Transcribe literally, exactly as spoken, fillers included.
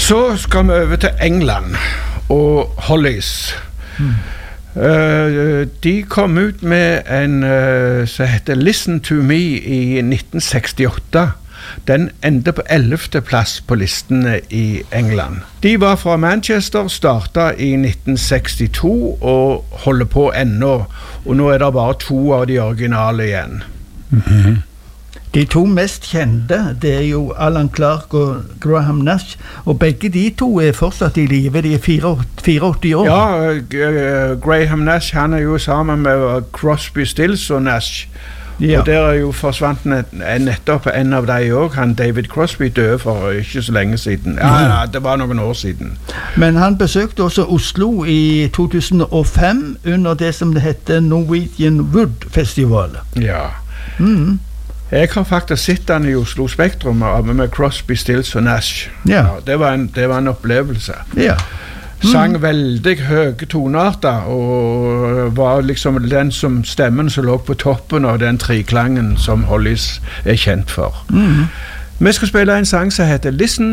Så skal vi over til England og Hollies. Mm. Uh, de kom ut med en uh, som heter Listen to Me i nitten sekstiåtte. Den endte på ellevte plass på listene i England. De var fra Manchester, startet i nitten sekstito og holder på ennå. Og nå er det bare to av de originale igjen. Mm-hmm. De to mest kjente, det er jo Alan Clark og Graham Nash, og begge de to er fortsatt i live, de er fireogåtti år. Ja, uh, Graham Nash, han er jo sammen med Crosby, Stills og Nash. Ja. Og der er jo forsvant net, nettopp en av de også, han David Crosby døde for ikke så lenge siden. Ja, ja, det var noen år siden. Men han besøkte også Oslo i to tusen og fem under det som det heter Norwegian Wood Festival. Ja. Mm. Jeg har faktisk sett han i Oslo Spektrum med Crosby, Stills og Nash. Ja. Ja, det, var en, det var en opplevelse. Ja. Mm. Sang veldig høye tonearter og var liksom den som stemmen som lå på toppen av den triklangen som Hollies er kjent for. Mm. Vi skal spille en sang som heter Listen